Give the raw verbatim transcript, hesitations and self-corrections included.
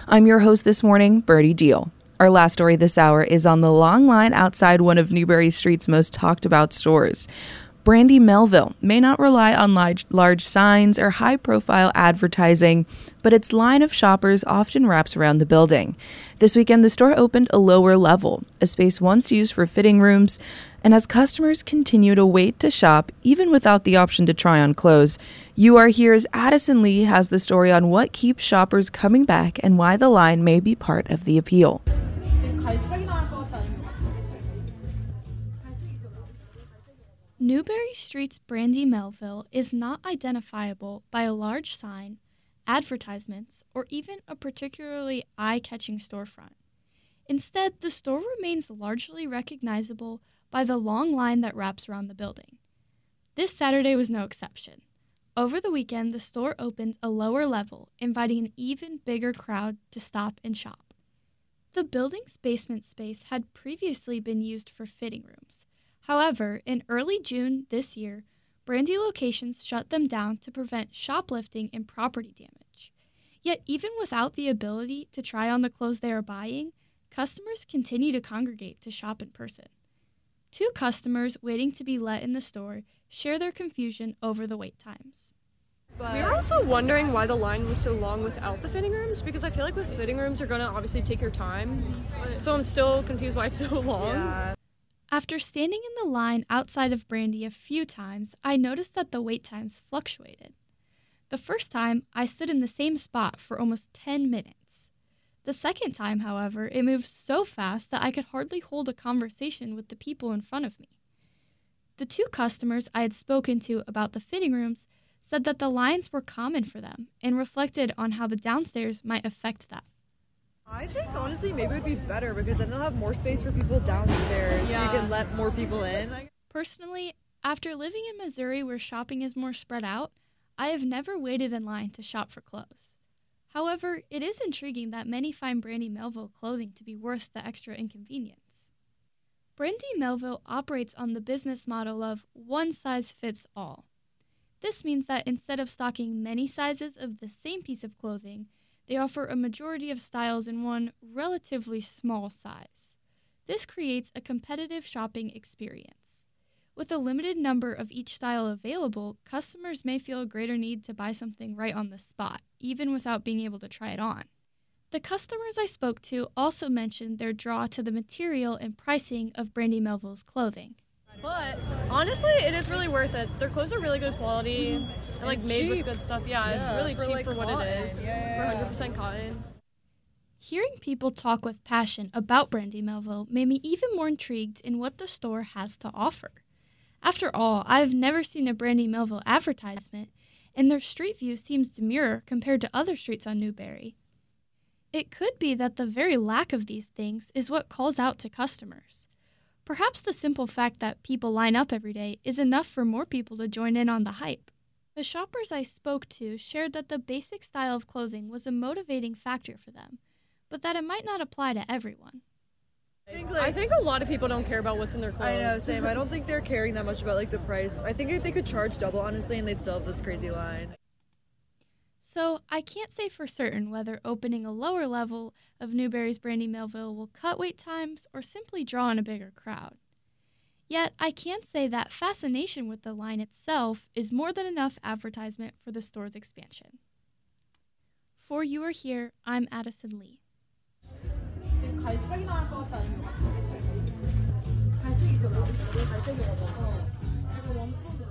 I'm your host this morning, Birdie Deal. Our last story this hour is on the long line outside one of Newbury Street's most talked about stores. Brandy Melville may not rely on large, large signs or high-profile advertising, but its line of shoppers often wraps around the building. This weekend, the store opened a lower level, a space once used for fitting rooms, and as customers continue to wait to shop, even without the option to try on clothes, You Are Here's Addison Lee has the story on what keeps shoppers coming back and why the line may be part of the appeal. Newbury Street's Brandy Melville is not identifiable by a large sign, advertisements, or even a particularly eye-catching storefront. Instead, the store remains largely recognizable by the long line that wraps around the building. This Saturday was no exception. Over the weekend, the store opened a lower level, inviting an even bigger crowd to stop and shop. The building's basement space had previously been used for fitting rooms. However, in early June this year, Brandy locations shut them down to prevent shoplifting and property damage. Yet even without the ability to try on the clothes they are buying, customers continue to congregate to shop in person. Two customers waiting to be let in the store share their confusion over the wait times. We were also wondering why the line was so long without the fitting rooms, because I feel like with fitting rooms you're going to obviously take your time. So I'm still confused why it's so long. Yeah. After standing in the line outside of Brandy a few times, I noticed that the wait times fluctuated. The first time, I stood in the same spot for almost ten minutes. The second time, however, it moved so fast that I could hardly hold a conversation with the people in front of me. The two customers I had spoken to about the fitting rooms said that the lines were common for them and reflected on how the downstairs might affect that. I think, honestly, maybe it would be better because then they'll have more space for people downstairs Yeah. so you can let more people in. Personally, after living in Missouri where shopping is more spread out, I have never waited in line to shop for clothes. However, it is intriguing that many find Brandy Melville clothing to be worth the extra inconvenience. Brandy Melville operates on the business model of one size fits all. This means that instead of stocking many sizes of the same piece of clothing, they offer a majority of styles in one relatively small size. This creates a competitive shopping experience. With a limited number of each style available, customers may feel a greater need to buy something right on the spot, even without being able to try it on. The customers I spoke to also mentioned their draw to the material and pricing of Brandy Melville's clothing. But honestly, it is really worth it. Their clothes are really good quality and like It's made cheap. with good stuff. Yeah, Yeah, it's really for, cheap like, for what cotton. it is. Yeah, yeah, For yeah. one hundred percent cotton. Hearing people talk with passion about Brandy Melville made me even more intrigued in what the store has to offer. After all, I've never seen a Brandy Melville advertisement, and their street view seems demure compared to other streets on Newbury. It could be that the very lack of these things is what calls out to customers. Perhaps the simple fact that people line up every day is enough for more people to join in on the hype. The shoppers I spoke to shared that the basic style of clothing was a motivating factor for them, but that it might not apply to everyone. I think, I like, think a lot of people don't care about what's in their clothes. I know, same. I don't think they're caring that much about like the price. I think they could charge double, honestly, and they'd still have this crazy line. So I can't say for certain whether opening a lower level of Newbury's Brandy Melville will cut wait times or simply draw in a bigger crowd. Yet I can say that fascination with the line itself is more than enough advertisement for the store's expansion. For You Are Here, I'm Addison Lee. 갈색이 나올 것 같지 않은 것 같아. 갈색이 더 나아. 갈색이 더 나아.